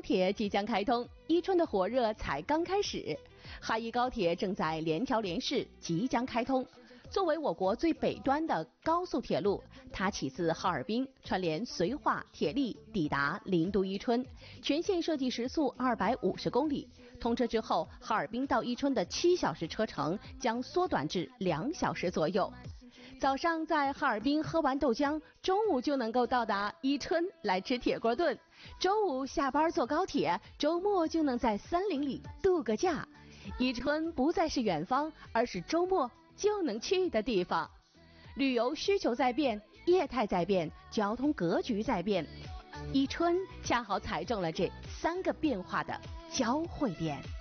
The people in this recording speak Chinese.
铁即将开通，伊春的火热才刚开始。哈伊高铁正在联调联试，即将开通。作为我国最北端的高速铁路，它起自哈尔滨，串联绥化、铁力，抵达林都伊春。全线设计时速250公里。通车之后，哈尔滨到伊春的7小时车程将缩短至2小时左右。早上在哈尔滨喝完豆浆，中午就能够到达伊春来吃铁锅炖。周五下班坐高铁，周末就能在森林里度个假。伊春不再是远方，而是周末就能去的地方。旅游需求在变，业态在变，交通格局在变，伊春恰好踩中了这3个变化的交汇点。